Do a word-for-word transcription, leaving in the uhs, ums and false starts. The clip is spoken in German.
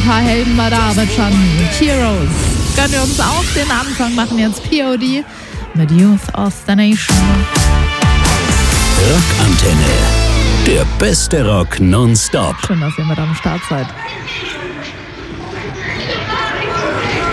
paar Helden war da, aber schon Heroes. Gönnen wir uns auch den Anfang, machen jetzt P O D mit Youth of the Nation. Rockantenne, der beste Rock nonstop. Schön, dass ihr mit am Start seid.